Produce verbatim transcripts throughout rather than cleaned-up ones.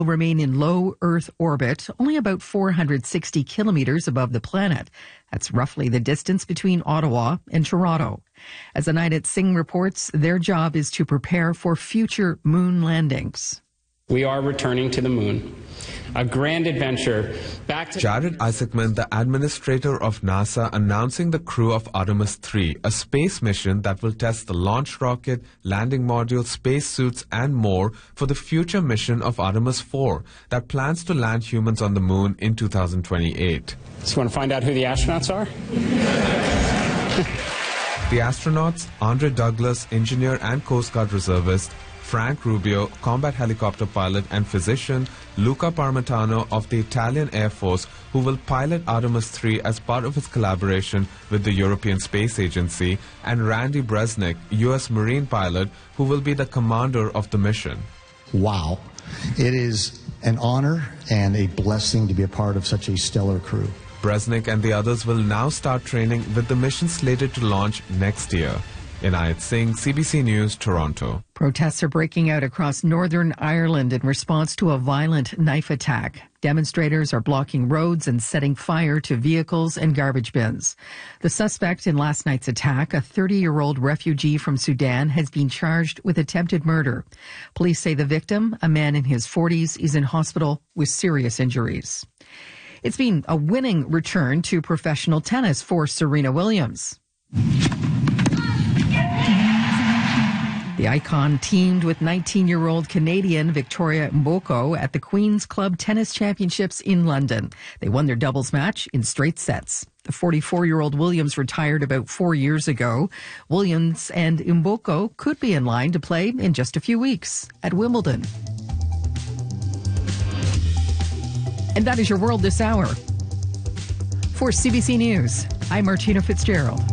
will remain in low Earth orbit, only about four hundred sixty kilometers above the planet. That's roughly the distance between Ottawa and Toronto. As Anita Singh reports, their job is to prepare for future moon landings. We are returning to the moon. A grand adventure back to... Jared Isaacman, the administrator of NASA, announcing the crew of Artemis three, a space mission that will test the launch rocket, landing module, spacesuits, and more for the future mission of Artemis four that plans to land humans on the moon in two thousand twenty-eight. So you want to find out who the astronauts are? The astronauts, Andre Douglas, engineer and Coast Guard reservist, Frank Rubio, combat helicopter pilot, and physician Luca Parmitano of the Italian Air Force, who will pilot Artemis three as part of its collaboration with the European Space Agency, and Randy Bresnik, U S Marine pilot, who will be the commander of the mission. Wow. It is an honor and a blessing to be a part of such a stellar crew. Bresnik and the others will now start training with the mission slated to launch next year. Inayat Singh, C B C News, Toronto. Protests are breaking out across Northern Ireland in response to a violent knife attack. Demonstrators are blocking roads and setting fire to vehicles and garbage bins. The suspect in last night's attack, a thirty-year-old refugee from Sudan, has been charged with attempted murder. Police say the victim, a man in his forties, is in hospital with serious injuries. It's been a winning return to professional tennis for Serena Williams. The icon teamed with nineteen-year-old Canadian Victoria Mboko at the Queen's Club Tennis Championships in London. They won their doubles match in straight sets. The forty-four-year-old Williams retired about four years ago. Williams and Mboko could be in line to play in just a few weeks at Wimbledon. And that is your world this hour. For C B C News, I'm Martina Fitzgerald.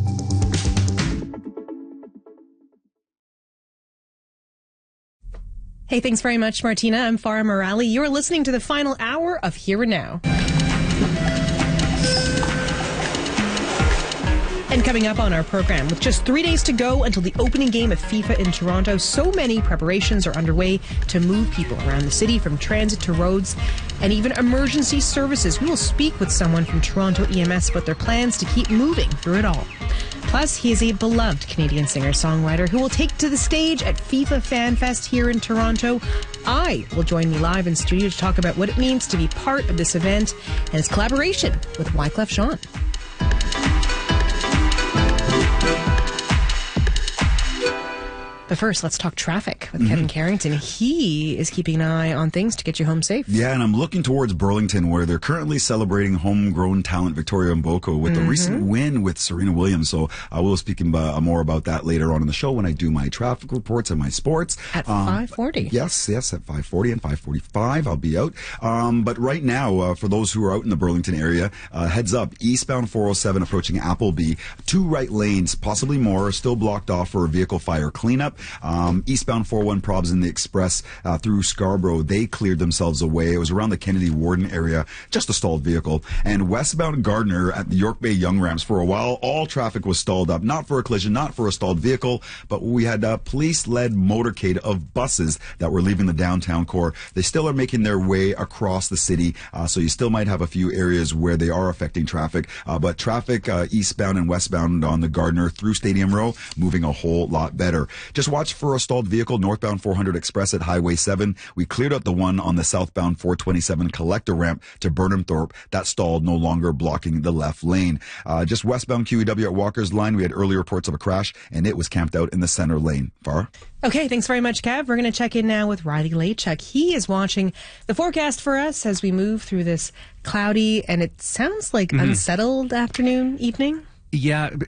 Hey, thanks very much, Martina. I'm Farah Morali. You're listening to the final hour of Here and Now. And coming up on our program, with just three days to go until the opening game of FIFA in Toronto, so many preparations are underway to move people around the city, from transit to roads and even emergency services. We will speak with someone from Toronto E M S about their plans to keep moving through it all. Plus, he is a beloved Canadian singer-songwriter who will take to the stage at FIFA Fan Fest here in Toronto. I will join me live in studio to talk about what it means to be part of this event and its collaboration with Wyclef Jean. But first, let's talk traffic with mm-hmm. Kevin Carrington. He is keeping an eye on things to get you home safe. Yeah, and I'm looking towards Burlington, where they're currently celebrating homegrown talent Victoria Mboko with mm-hmm. the recent win with Serena Williams. So I will speak uh, more about that later on in the show when I do my traffic reports and my sports. At um, five forty. Yes, yes, at five forty and five forty-five I'll be out. Um, but right now, uh, for those who are out in the Burlington area, uh, heads up, eastbound four oh seven approaching Appleby. Two right lanes, possibly more, are still blocked off for a vehicle fire cleanup. Um, eastbound four oh one probs in the express uh, through Scarborough, they cleared themselves away. It was around the Kennedy Warden area, just a stalled vehicle. And westbound Gardner at the York Bay Young Ramps, for a while, all traffic was stalled up, not for a collision, not for a stalled vehicle, but we had a police-led motorcade of buses that were leaving the downtown core. They still are making their way across the city, uh, so you still might have a few areas where they are affecting traffic, uh, but traffic uh, eastbound and westbound on the Gardner through Stadium Row moving a whole lot better. Just watch for a stalled vehicle northbound four hundred Express at Highway seven. We cleared out the one on the southbound four twenty-seven collector ramp to Burnham Thorpe. That stalled, no longer blocking the left lane. Uh, just westbound Q E W at Walker's Line, we had early reports of a crash, and it was camped out in the center lane. Farah? Okay, thanks very much, Kev. We're going to check in now with Riley Lachuk. He is watching the forecast for us as we move through this cloudy and it sounds like mm-hmm. unsettled afternoon, evening. Yeah.